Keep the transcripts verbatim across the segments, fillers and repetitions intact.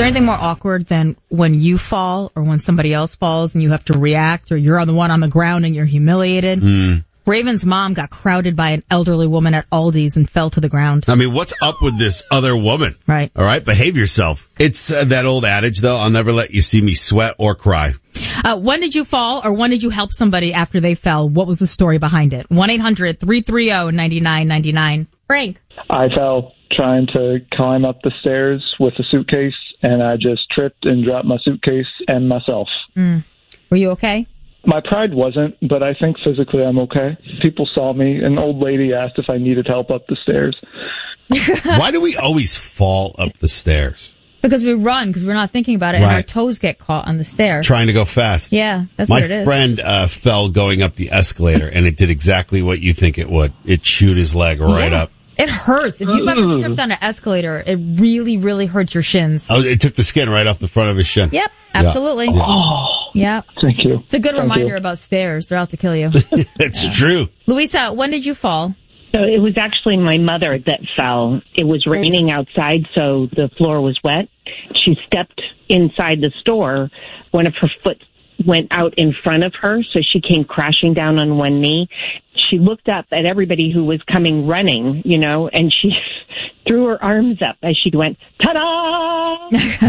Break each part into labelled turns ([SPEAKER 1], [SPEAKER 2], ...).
[SPEAKER 1] there anything more awkward than when you fall or when somebody else falls and you have to react, or you're on the one on the ground and you're humiliated?
[SPEAKER 2] Mm.
[SPEAKER 1] Raven's mom got crowded by an elderly woman at Aldi's and fell to the ground.
[SPEAKER 2] I mean, what's up with this other woman?
[SPEAKER 1] Right.
[SPEAKER 2] All right, behave yourself. It's uh, that old adage, though, I'll never let you see me sweat or cry.
[SPEAKER 1] Uh, when did you fall, or when did you help somebody after they fell? What was the story behind it? one eight hundred three three zero nine nine nine nine. Frank.
[SPEAKER 3] I fell trying to climb up the stairs with a suitcase, and I just tripped and dropped my suitcase and myself.
[SPEAKER 1] Mm. Were you okay?
[SPEAKER 3] My pride wasn't, but I think physically I'm okay. People saw me. An old lady asked if I needed help up the stairs.
[SPEAKER 2] Why do we always fall up the stairs?
[SPEAKER 1] Because we run, because we're not thinking about it,
[SPEAKER 2] Right.
[SPEAKER 1] and our toes get caught on the stair.
[SPEAKER 2] Trying to go fast.
[SPEAKER 1] Yeah, that's
[SPEAKER 2] My
[SPEAKER 1] what it is.
[SPEAKER 2] friend uh, fell going up the escalator, and it did exactly what you think it would. It chewed his leg right
[SPEAKER 1] Yeah.
[SPEAKER 2] up.
[SPEAKER 1] It hurts. If you've ever tripped on an escalator, it really, really hurts your shins.
[SPEAKER 2] Oh, it took the skin right off the front of his shin.
[SPEAKER 1] Yep, absolutely.
[SPEAKER 2] Yeah.
[SPEAKER 3] Oh,
[SPEAKER 1] Yep.
[SPEAKER 3] thank you.
[SPEAKER 1] It's a good
[SPEAKER 3] Thank
[SPEAKER 1] reminder
[SPEAKER 3] you.
[SPEAKER 1] about stairs. They're out to kill you.
[SPEAKER 2] It's
[SPEAKER 1] Yeah.
[SPEAKER 2] true.
[SPEAKER 1] Louisa, when did you fall?
[SPEAKER 4] So it was actually my mother that fell. It was raining outside, so the floor was wet. She stepped inside the store. One of her foot went out in front of her, so she came crashing down on one knee. She looked up at everybody who was coming running, you know, and she threw her arms up as she went, ta-da!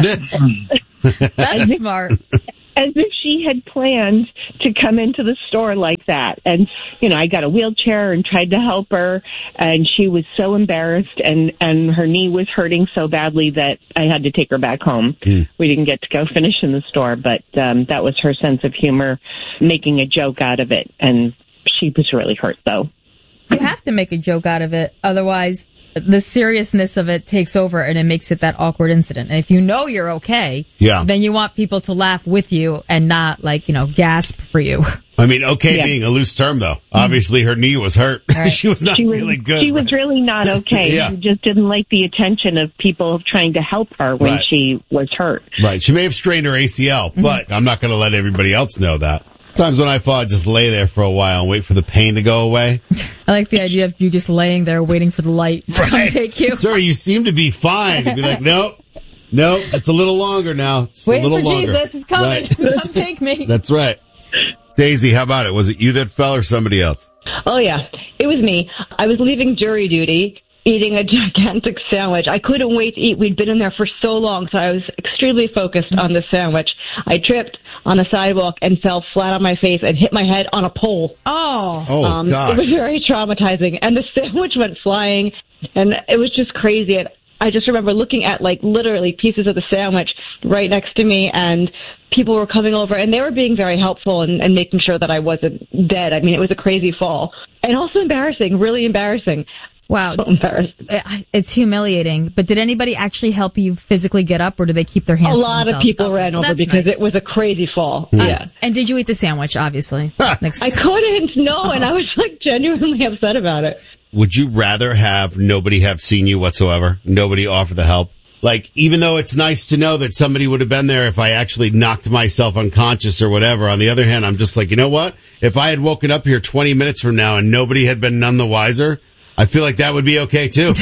[SPEAKER 1] That's smart.
[SPEAKER 4] As if she had planned to come into the store like that. And, you know, I got a wheelchair and tried to help her, and she was so embarrassed, and, and her knee was hurting so badly that I had to take her back home. Mm. We didn't get to go finish in the store, but um, that was her sense of humor, making a joke out of it. And she was really hurt, though.
[SPEAKER 1] You have to make a joke out of it. Otherwise, the seriousness of it takes over and it makes it that awkward incident. And if you know you're okay,
[SPEAKER 2] yeah.
[SPEAKER 1] then you want people to laugh with you and not, like, you know, gasp for you.
[SPEAKER 2] I mean, okay
[SPEAKER 4] yeah.
[SPEAKER 2] being a loose term, though. Obviously, her knee was hurt. Right. she was not
[SPEAKER 4] she was,
[SPEAKER 2] really good.
[SPEAKER 4] She was really not okay.
[SPEAKER 2] yeah.
[SPEAKER 4] She just didn't like the attention of people trying to help her when
[SPEAKER 2] right.
[SPEAKER 4] she was hurt.
[SPEAKER 2] Right. She may have strained her A C L, mm-hmm. but I'm not going to let everybody else know that. Sometimes when I fall, I just lay there for a while and wait for the pain to go away.
[SPEAKER 1] I like the idea of you just laying there waiting for the light to
[SPEAKER 2] right.
[SPEAKER 1] come take you.
[SPEAKER 2] Sir, you seem to be fine. You'd be like, nope, nope, just a little longer now. Just
[SPEAKER 1] waiting
[SPEAKER 2] a little
[SPEAKER 1] for
[SPEAKER 2] longer.
[SPEAKER 1] Jesus is coming.
[SPEAKER 2] Right.
[SPEAKER 1] Come take me.
[SPEAKER 2] That's right. Daisy, how about it? Was it you that fell or somebody else?
[SPEAKER 5] Oh, yeah. It was me. I was leaving jury duty, eating a gigantic sandwich. I couldn't wait to eat. We'd been in there for so long, so I was extremely focused on the sandwich. I tripped on a sidewalk and fell flat on my face and hit my head on a pole.
[SPEAKER 1] Oh,
[SPEAKER 2] oh
[SPEAKER 5] um,
[SPEAKER 2] gosh.
[SPEAKER 5] It was very traumatizing, and the sandwich went flying, and it was just crazy. And I just remember looking at, like, literally pieces of the sandwich right next to me, and people were coming over, and they were being very helpful and, and making sure that I wasn't dead. I mean, it was a crazy fall. And also embarrassing, really embarrassing.
[SPEAKER 1] Wow.
[SPEAKER 5] So embarrassed.
[SPEAKER 1] It's humiliating. But did anybody actually help you physically get up, or did they keep their hands
[SPEAKER 5] A
[SPEAKER 1] to
[SPEAKER 5] lot
[SPEAKER 1] themselves?
[SPEAKER 5] of people
[SPEAKER 1] oh,
[SPEAKER 5] ran over
[SPEAKER 1] that's
[SPEAKER 5] because
[SPEAKER 1] nice.
[SPEAKER 5] it was a crazy fall.
[SPEAKER 2] Yeah.
[SPEAKER 5] yeah.
[SPEAKER 1] And did you eat the sandwich, obviously? Next.
[SPEAKER 5] I couldn't, no,
[SPEAKER 1] Oh.
[SPEAKER 5] and I was, like, genuinely upset about it.
[SPEAKER 2] Would you rather have nobody have seen you whatsoever? Nobody offer the help? Like, even though it's nice to know that somebody would have been there if I actually knocked myself unconscious or whatever, on the other hand, I'm just like, you know what? If I had woken up here twenty minutes from now and nobody had been none the wiser, I feel like that would be okay too.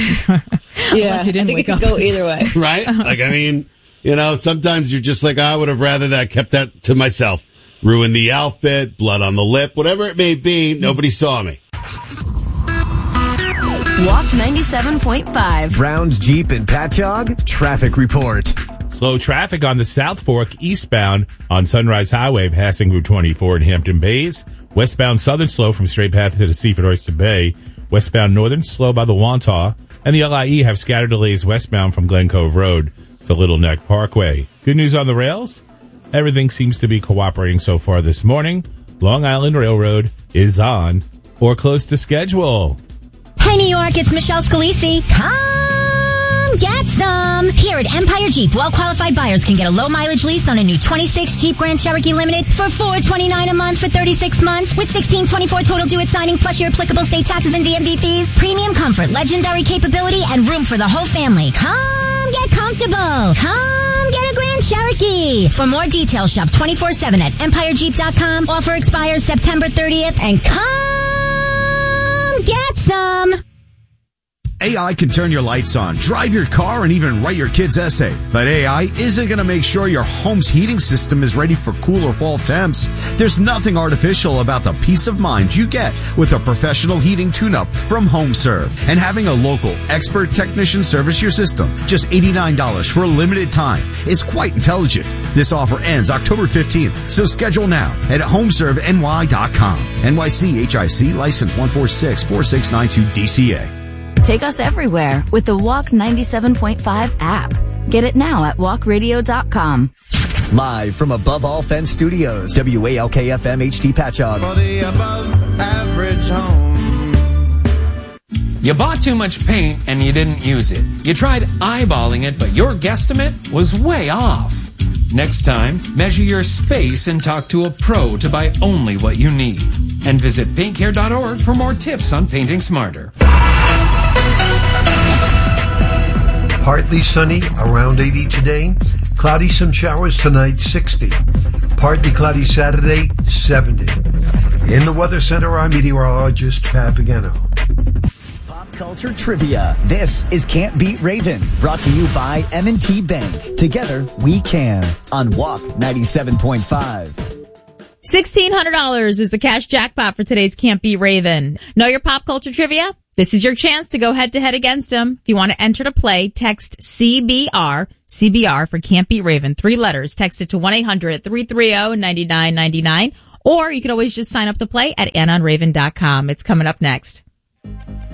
[SPEAKER 5] Yeah,
[SPEAKER 1] you didn't
[SPEAKER 5] I think
[SPEAKER 1] wake
[SPEAKER 5] it could
[SPEAKER 1] up.
[SPEAKER 5] go either way.
[SPEAKER 2] Right? Like, I mean, you know, sometimes you're just like, I would have rather that kept that to myself. Ruin the outfit, blood on the lip, whatever it may be, nobody saw me.
[SPEAKER 6] Walk ninety-seven point five.
[SPEAKER 7] Brown's Jeep and Patchogue traffic report.
[SPEAKER 8] Slow traffic on the South Fork eastbound on Sunrise Highway passing Route twenty-four in Hampton Bays. Westbound southern slow from Straight Path to the Seaford Oyster Bay. Westbound northern slow by the Wantagh. And the L I E have scattered delays westbound from Glen Cove Road to Little Neck Parkway. Good news on the rails. Everything seems to be cooperating so far this morning. Long Island Railroad is on or close to schedule.
[SPEAKER 9] Hi, New York. It's Michelle Scalisi. Come get some. Here at Empire Jeep, well-qualified buyers can get a low-mileage lease on a new twenty-six Jeep Grand Cherokee Limited for four hundred twenty-nine dollars a month for thirty-six months with sixteen twenty-four total due at signing plus your applicable state taxes and D M V fees. Premium comfort, legendary capability, and room for the whole family. Come get comfortable. Come get a Grand Cherokee. For more details, shop twenty-four seven at empire jeep dot com. Offer expires September thirtieth, and come get some.
[SPEAKER 10] A I can turn your lights on, drive your car, and even write your kid's essay. But A I isn't going to make sure your home's heating system is ready for cooler fall temps. There's nothing artificial about the peace of mind you get with a professional heating tune-up from HomeServe. And having a local expert technician service your system, just eighty-nine dollars for a limited time, is quite intelligent. This offer ends October fifteenth, so schedule now at home serve N Y dot com. N Y C H I C license one four six four six nine two D C A.
[SPEAKER 6] Take us everywhere with the Walk ninety-seven point five app. Get it now at walk radio dot com.
[SPEAKER 7] Live from Above All Fence Studios, W A L K F M H D Patchogue.
[SPEAKER 11] For the above average home. You bought too much paint and you didn't use it. You tried eyeballing it, but your guesstimate was way off. Next time, measure your space and talk to a pro to buy only what you need. And visit paint care dot org for more tips on painting smarter.
[SPEAKER 12] Partly sunny, around eighty today. Cloudy, some showers tonight, sixty. Partly cloudy Saturday, seventy. In the Weather Center, our meteorologist, Pat Pagano.
[SPEAKER 7] Pop culture trivia. This is Can't Beat Raven, brought to you by M and T Bank. Together, we can. On Walk ninety-seven point five.
[SPEAKER 1] sixteen hundred dollars is the cash jackpot for today's Can't Beat Raven. Know your pop culture trivia? This is your chance to go head-to-head against him. If you want to enter to play, text C B R, C B R for Can't Beat Raven, three letters. Text it to one eight hundred three three zero nine nine nine nine. Or you can always just sign up to play at anon raven dot com. It's coming up next.